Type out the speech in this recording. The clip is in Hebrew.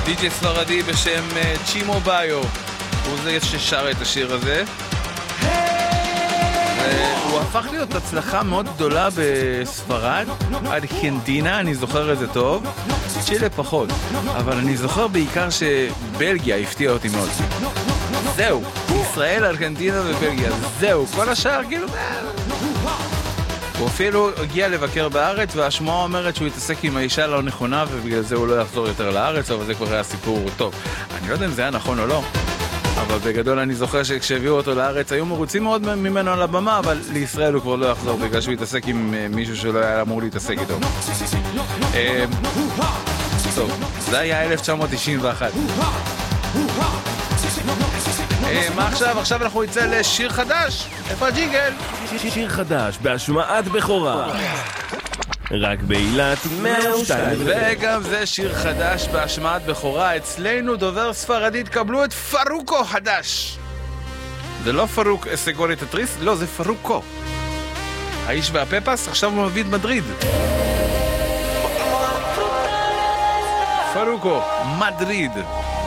די.ג'יי ספרדי בשם צ'ימו ביו, הוא זה ששר את השיר הזה. הוא הפך להיות הצלחה מאוד גדולה בספרד, ארגנטינה, אני זוכר את זה טוב, צ'ילה פחות, אבל אני זוכר בעיקר שבלגיה הפתיעה אותי מאוד. זהו, ישראל, ארגנטינה ובלגיה, זהו, כל השאר כאילו... הוא אפילו הגיע לבקר בארץ, והשמועה אומרת שהוא יתעסק עם האישה לא נכונה, ובגלל זה הוא לא יחזור יותר לארץ, אבל זה כבר היה סיפור טוב. אני לא יודע אם זה היה נכון או לא, אבל בגדול אני זוכר שכשהביאו אותו לארץ היו מרוצים מאוד ממנו על הבמה, אבל לישראל הוא כבר לא יחזור בגלל שהוא יתעסק עם מישהו שלא היה אמור להתעסק איתו. טוב, זה היה 1991. מה עכשיו? עכשיו אנחנו יצא לשיר חדש. איפה הג'ינגל? שיר חדש בהשמעת בכורה, רק באילת 102. וגם זה שיר חדש בהשמעת בכורה. אצלנו דובר ספרדית, קבלו את פרוקו חדש. זה לא פרוק סגורי טטריס, לא, זה פרוקו. האיש והפפס עכשיו הוא מביא את מדריד. פרוקו, מדריד.